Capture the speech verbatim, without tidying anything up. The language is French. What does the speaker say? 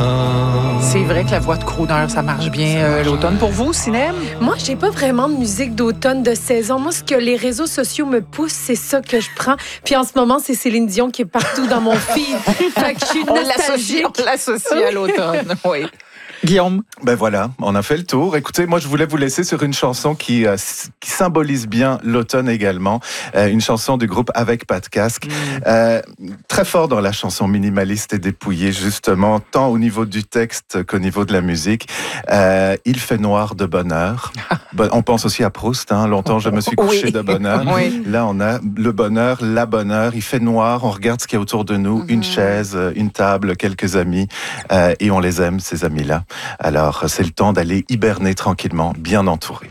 C'est vrai que la voix de crooner, ça marche bien euh, l'automne. Pour vous, Sinem? Moi, j'ai pas vraiment de musique d'automne, de saison. Moi, ce que les réseaux sociaux me poussent, c'est ça que je prends. Puis en ce moment, c'est Céline Dion qui est partout dans mon feed. Fait que je suis On l'associe, nostalgique. on l'associe à l'automne, oui. Guillaume? Ben voilà, on a fait le tour. Écoutez, moi je voulais vous laisser sur une chanson qui, euh, qui symbolise bien l'automne également. Euh, une chanson du groupe Avec Pas de Casque. Mm. Euh, très fort dans la chanson minimaliste et dépouillée, justement, tant au niveau du texte qu'au niveau de la musique. Euh, Il fait noir de bonheur. On pense aussi à Proust. Hein. Longtemps je me suis couché oui. de bonheur. Oui. Là on a le bonheur, la bonheur. Il fait noir, on regarde ce qu'il y a autour de nous. Mm. Une chaise, une table, quelques amis. Euh, et on les aime, ces amis-là. Alors, c'est le temps d'aller hiberner tranquillement, bien entouré.